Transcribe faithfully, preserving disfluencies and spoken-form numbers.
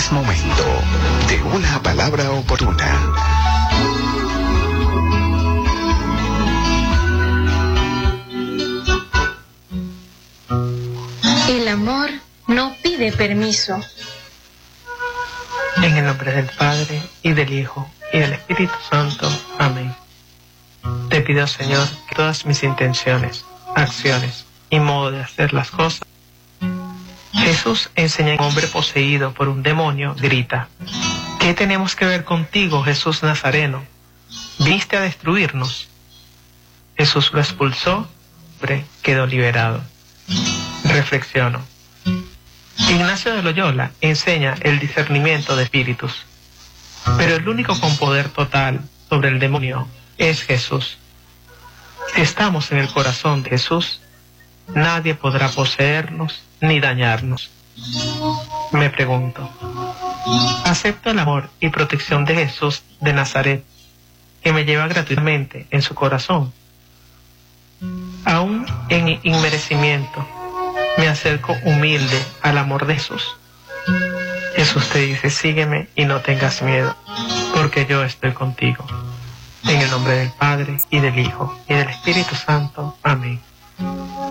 Es momento de una palabra oportuna. El amor no pide permiso. En el nombre del Padre, y del Hijo, y del Espíritu Santo. Amén. Te pido, Señor, que todas mis intenciones, acciones y modo de hacer las cosas. Jesús enseña a un hombre poseído por un demonio, grita: ¿qué tenemos que ver contigo, Jesús Nazareno? ¿Viniste a destruirnos? Jesús lo expulsó, el hombre quedó liberado. Reflexiono. Ignacio de Loyola enseña el discernimiento de espíritus, pero el único con poder total sobre el demonio es Jesús. Si estamos en el corazón de Jesús, nadie podrá poseernos ni dañarnos. Me pregunto, ¿acepto el amor y protección de Jesús de Nazaret, que me lleva gratuitamente en su corazón? Aún en inmerecimiento, me acerco humilde al amor de Jesús. Jesús te dice: sígueme y no tengas miedo, porque yo estoy contigo. En el nombre del Padre, y del Hijo, y del Espíritu Santo. Amén.